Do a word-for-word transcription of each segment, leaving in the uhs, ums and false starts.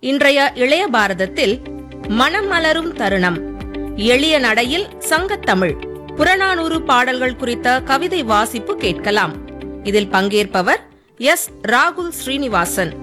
இன்றைய இளைய பாரதத்தில் மனம் மலரும் தருணம், எளிய நடையில் சங்கத்தமிழ், புறநானூறு பாடல்கள் குறித்த கவிதை வாசிப்பு கேட்கலாம். இதில் பங்கேற்பவர் எஸ் ராகுல் ஸ்ரீனிவாசன்.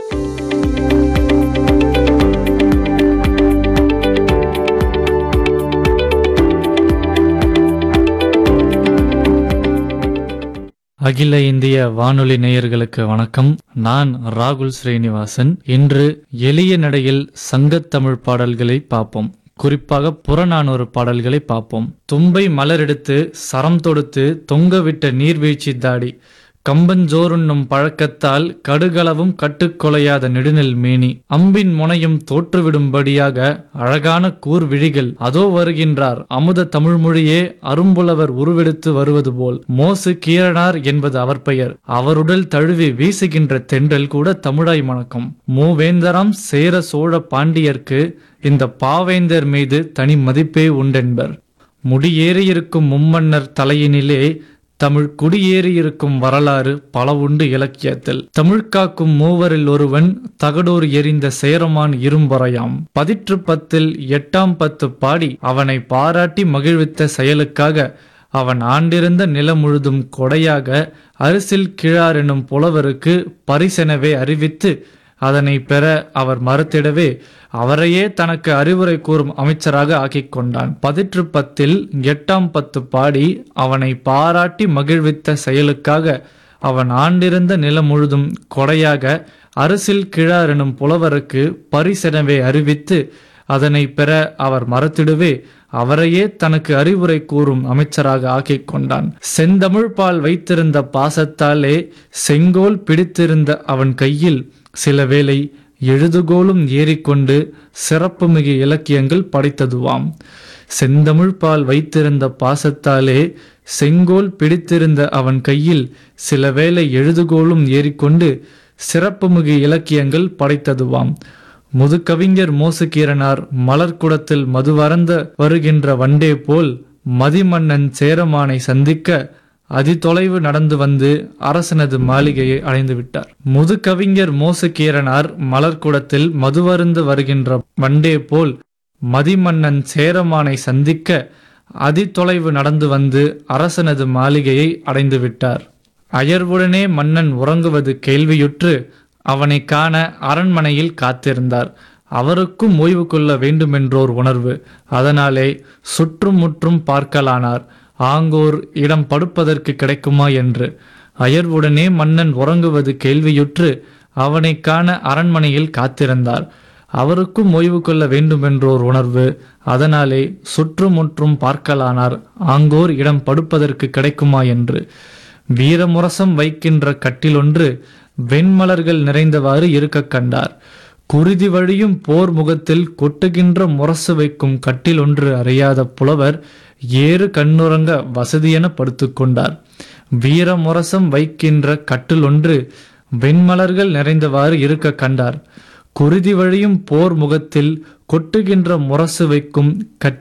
அகில இந்திய வானொலி நேயர்களுக்கு வணக்கம். நான் ராகுல் ஸ்ரீனிவாசன். இன்று எளிய நடையில் சங்கத்தமிழ் பாடல்களை பார்ப்போம். குறிப்பாக புறநானூறு பாடல்களை பார்ப்போம். தும்பை மலரெடுத்து சரம் தொடுத்து தொங்கவிட்ட நீர்வீழ்ச்சி தாடி, கம்பஞ்சோறுண்ணும் பழக்கத்தால் கடுகளவும் கட்டுக்கொலையாத நெடுநெல் மேனி, அம்பின் முனையும் தோற்றுவிடும்படியாக அழகான கூர் விழிகள், அதோ வருகின்றார் அமுத தமிழ்மொழியே அரும்புலவர் உருவெடுத்து வருவது போல், மோசு கீரனார் என்பது அவர் பெயர், அவருடல் தழுவி வீசுகின்ற தென்றல் கூட தமிழாய் மணக்கும், மூவேந்தராம் சேர சோழ பாண்டியர்க்கு இந்த பாவேந்தர் மீது தனி மதிப்பே உண்டென்பர், முடியேறியிருக்கும் மும்மன்னர் தலையினிலே தமிழ் குடியேறியிருக்கும் வரலாறு பல உண்டு இலக்கியத்தில், தமிழ் காக்கும் மூவரில் ஒருவன் தகடூர் எறிந்த சேரமான் இரும்பறையாம், பதிற்று பத்தில் எட்டாம் பத்து பாடி அவனை பாராட்டி மகிழ்வித்த செயலுக்காக அவன் ஆண்டிருந்த நிலம் முழுதும் கொடையாக அரிசில் கிழார் எனும் புலவருக்கு பரிசெனவே அறிவித்து அதனை பெற அவர் மறுத்திடவே அவரையே தனக்கு அறிவுரை கூறும் அமைச்சராக ஆக்கிக் கொண்டான். பதிற்று பத்தில் எட்டாம் பத்து பாடி அவனை பாராட்டி மகிழ்வித்த செயலுக்காக அவன் ஆண்டிருந்த நிலம் முழுதும் கொடையாக அரிசில் கிழார் எனும் புலவருக்கு பரிசெனவே அறிவித்து அதனை பெற அவர் மறுத்திடவே அவரையே தனக்கு அறிவுரை கூறும் அமைச்சராக ஆக்கிக் கொண்டான். செந்தமிழ்பால் வைத்திருந்த பாசத்தாலே செங்கோல் பிடித்திருந்த அவன் கையில் சில வேளை எழுதுகோலும் ஏறிக்கொண்டு சிறப்புமிகு இலக்கியங்கள் படைத்ததுவாம். செந்தமிழ்பால் வைத்திருந்த பாசத்தாலே செங்கோல் பிடித்திருந்த அவன் கையில் சில வேளை எழுதுகோலும் ஏறிக்கொண்டு சிறப்புமிகு இலக்கியங்கள் படைத்ததுவாம். முதுகவிஞர் மோசுகீரனார் மலர்குடத்தில் மதுவறந்த வருகின்ற வண்டே போல் மதிமன்னன் சேரமானை சந்திக்க அதிதொலைவு நடந்து வந்து அரசனது மாளிகையை அடைந்து விட்டார். முதுகவிஞர் மோசுகீரனார் மலர்குடத்தில் மதுவருந்து வருகின்ற வண்டே போல் மதிமன்னன் சேரமானை சந்திக்க அதிதொலைவு நடந்து வந்து அரசனது மாளிகையை அடைந்து விட்டார். அயர்வுடனே மன்னன் உறங்குவது கேள்வியுற்று அவனை காண அரண்மனையில் காத்திருந்தார். அவருக்கும் ஓய்வு கொள்ள வேண்டுமென்றோர் உணர்வு. அதனாலே சுற்றும் முற்றும் பார்க்கலானார், ஆங்கோர் இடம் படுப்பதற்கு கிடைக்குமா என்று. அயர்வுடனே மன்னன் உறங்குவது கேள்வியுற்று அவனை காண அரண்மனையில் காத்திருந்தார். அவருக்கும் ஓய்வு கொள்ள வேண்டுமென்றோர் உணர்வு. அதனாலே சுற்றுமுற்றும் பார்க்கலானார், ஆங்கோர் இடம் படுப்பதற்கு கிடைக்குமா என்று. வீரமுரசம் வைக்கின்ற கட்டிலொன்று வெண்மலர்கள் நிறைந்தவாறு இருக்க கண்டார். குருதி வழியும் போர் முகத்தில் கொட்டுகின்ற முரசு வைக்கும் கட்டில் ஒன்று அறியாத புலவர் ஏறு கண்ணுறங்க வசதியென படுத்துக்கொண்டார். வீரமுரசம் வைக்கின்ற கட்டில் ஒன்று வெண்மலர்கள் நிறைந்தவாறு இருக்க கண்டார். குருதி வழியும் போர் முகத்தில் கொட்டுகின்ற முரசு வைக்கும் கட்டில்